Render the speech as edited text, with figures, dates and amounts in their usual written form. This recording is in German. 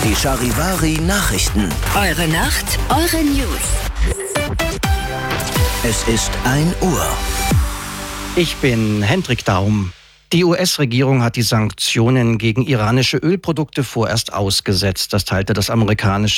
Die Charivari Nachrichten. Eure Nacht, eure News. Es ist 1 Uhr. Ich bin Hendrik Daum. Die US-Regierung hat die Sanktionen gegen iranische Ölprodukte vorerst ausgesetzt. Das teilte das amerikanische